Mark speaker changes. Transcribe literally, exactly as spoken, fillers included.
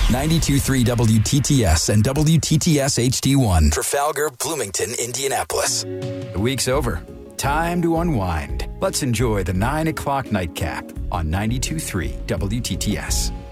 Speaker 1: ninety-two point three W T T S and W T T S H D one. Trafalgar, Bloomington, Indianapolis.
Speaker 2: The week's over. Time to unwind. Let's enjoy the nine o'clock nightcap on ninety-two point three W T T S.